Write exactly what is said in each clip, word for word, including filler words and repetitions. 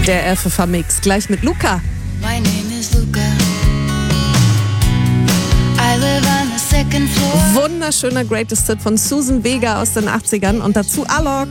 Der F F H-Mix gleich mit Luca. My name is Luca. I live on the second floor. Wunderschöner Greatest Hit von Susan Vega aus den achtzigern und dazu Alok.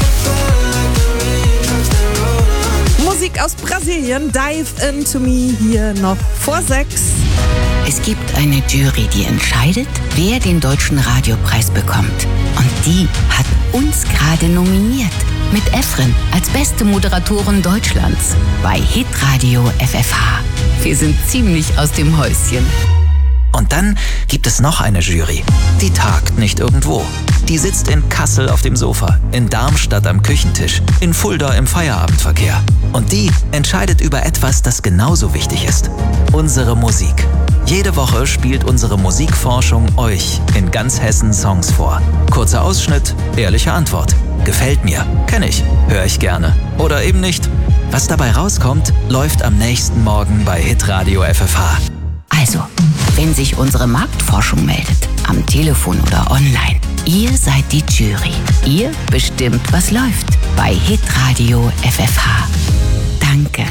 Musik aus Brasilien, Dive Into Me, hier noch vor sechs. Es gibt eine Jury, die entscheidet, wer den Deutschen Radiopreis bekommt. Und die hat uns gerade nominiert. Mit Efren als beste Moderatorin Deutschlands bei Hitradio F F H. Wir sind ziemlich aus dem Häuschen. Und dann gibt es noch eine Jury. Die tagt nicht irgendwo. Die sitzt in Kassel auf dem Sofa, in Darmstadt am Küchentisch, in Fulda im Feierabendverkehr. Und die entscheidet über etwas, das genauso wichtig ist. Unsere Musik. Jede Woche spielt unsere Musikforschung euch in ganz Hessen Songs vor. Kurzer Ausschnitt, ehrliche Antwort. Gefällt mir, kenn ich, höre ich gerne. Oder eben nicht. Was dabei rauskommt, läuft am nächsten Morgen bei Hitradio F F H. Also, wenn sich unsere Marktforschung meldet, am Telefon oder online, ihr seid die Jury. Ihr bestimmt, was läuft bei Hitradio F F H. Danke.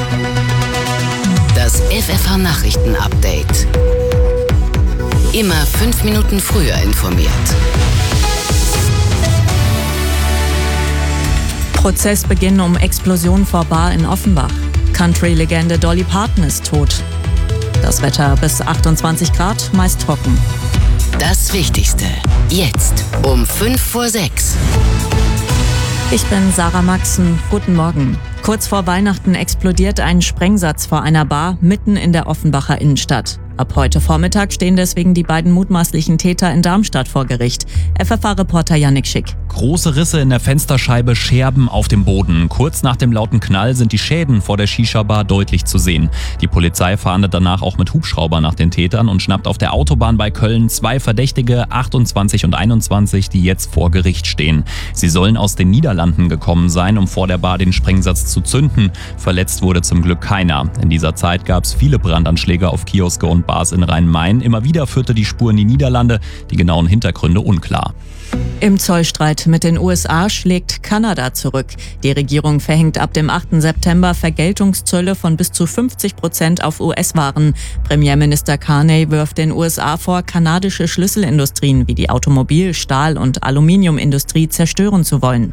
Das F F H-Nachrichten-Update. Immer fünf Minuten früher informiert. Prozessbeginn um Explosion vor Bar in Offenbach. Country-Legende Dolly Parton ist tot. Das Wetter bis achtundzwanzig Grad, meist trocken. Das Wichtigste, jetzt um fünf vor sechs. Ich bin Sarah Maxen. Guten Morgen. Kurz vor Weihnachten explodiert ein Sprengsatz vor einer Bar mitten in der Offenbacher Innenstadt. Ab heute Vormittag stehen deswegen die beiden mutmaßlichen Täter in Darmstadt vor Gericht. F F H-Reporter Yannick Schick. Große Risse in der Fensterscheibe, Scherben auf dem Boden. Kurz nach dem lauten Knall sind die Schäden vor der Shisha-Bar deutlich zu sehen. Die Polizei fahndet danach auch mit Hubschrauber nach den Tätern und schnappt auf der Autobahn bei Köln zwei Verdächtige, achtundzwanzig und einundzwanzig, die jetzt vor Gericht stehen. Sie sollen aus den Niederlanden gekommen sein, um vor der Bar den Sprengsatz zu zünden. Verletzt wurde zum Glück keiner. In dieser Zeit gab es viele Brandanschläge auf Kioske und Bars in Rhein-Main. Immer wieder führte die Spur in die Niederlande, die genauen Hintergründe unklar. Im Zollstreit mit den U S A schlägt Kanada zurück. Die Regierung verhängt ab dem achten September Vergeltungszölle von bis zu fünfzig Prozent auf U S-Waren. Premierminister Carney wirft den U S A vor, kanadische Schlüsselindustrien wie die Automobil-, Stahl- und Aluminiumindustrie zerstören zu wollen.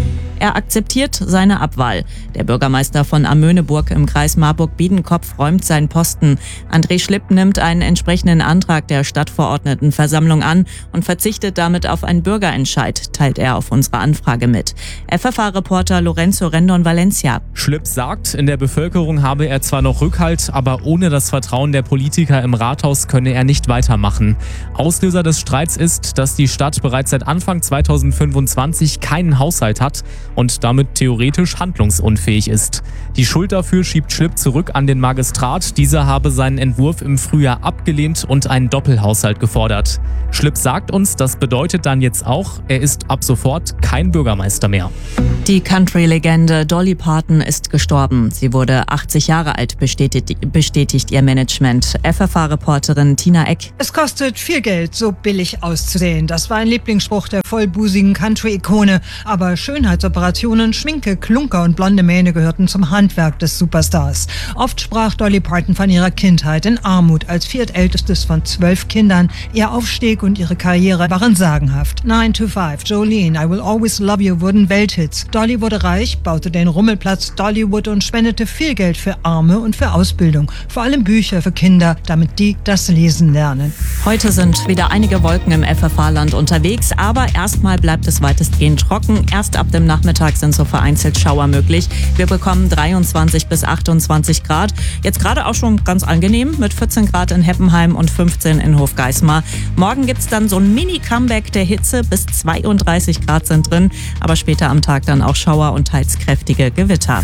Er akzeptiert seine Abwahl. Der Bürgermeister von Amöneburg im Kreis Marburg-Biedenkopf räumt seinen Posten. André Schlipp nimmt einen entsprechenden Antrag der Stadtverordnetenversammlung an und verzichtet damit auf einen Bürgerentscheid, teilt er auf unserer Anfrage mit. F F H-Reporter Lorenzo Rendon Valencia. Schlipp sagt, in der Bevölkerung habe er zwar noch Rückhalt, aber ohne das Vertrauen der Politiker im Rathaus könne er nicht weitermachen. Auslöser des Streits ist, dass die Stadt bereits seit Anfang zweitausendfünfundzwanzig keinen Haushalt hat und damit theoretisch handlungsunfähig ist. Die Schuld dafür schiebt Schlipp zurück an den Magistrat. Dieser habe seinen Entwurf im Frühjahr abgelehnt und einen Doppelhaushalt gefordert. Schlipp sagt uns, das bedeutet dann jetzt auch, er ist ab sofort kein Bürgermeister mehr. Die Country-Legende Dolly Parton ist gestorben. Sie wurde achtzig Jahre alt, bestätigt, bestätigt ihr Management. F F H-Reporterin Tina Eck. Es kostet viel Geld, so billig auszusehen. Das war ein Lieblingsspruch der vollbusigen Country-Ikone. Aber Schönheitsoperationen, Schminke, Klunker und blonde Mähne gehörten zum Handwerk des Superstars. Oft sprach Dolly Parton von ihrer Kindheit in Armut als viertältestes von zwölf Kindern. Ihr Aufstieg und ihre Karriere waren sagenhaft. nine to five, Jolene, I Will Always Love You wurden Welthits. Dolly wurde reich, baute den Rummelplatz Dollywood und spendete viel Geld für Arme und für Ausbildung. Vor allem Bücher für Kinder, damit die das Lesen lernen. Heute sind wieder einige Wolken im F F H-Land unterwegs, aber erstmal bleibt es weitestgehend trocken. Erst ab dem Nachmittag sind so vereinzelt Schauer möglich. Wir bekommen dreiundzwanzig bis achtundzwanzig Grad. Jetzt gerade auch schon ganz angenehm mit vierzehn Grad in Heppenheim und fünfzehn in Hofgeismar. Morgen gibt's dann so ein Mini-Comeback der Hitze. Bis zweiunddreißig Grad sind drin, aber später am Tag dann auch Schauer und teils kräftige Gewitter.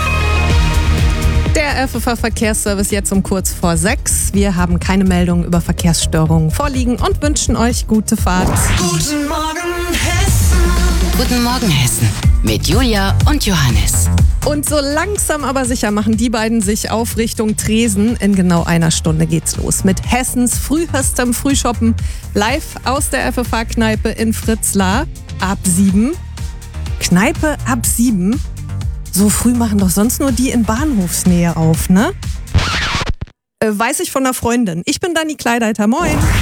Der F F H-Verkehrsservice jetzt um kurz vor sechs. Wir haben keine Meldungen über Verkehrsstörungen vorliegen und wünschen euch gute Fahrt. Guten Morgen, Hessen. Guten Morgen, Hessen. Mit Julia und Johannes. Und so langsam aber sicher machen die beiden sich auf Richtung Tresen. In genau einer Stunde geht's los mit Hessens frühestem Frühshoppen. Live aus der F F H-Kneipe in Fritzlar ab sieben. Kneipe ab sieben? So früh machen doch sonst nur die in Bahnhofsnähe auf, ne? Äh, weiß ich von einer Freundin. Ich bin Dani Kleideiter. Moin.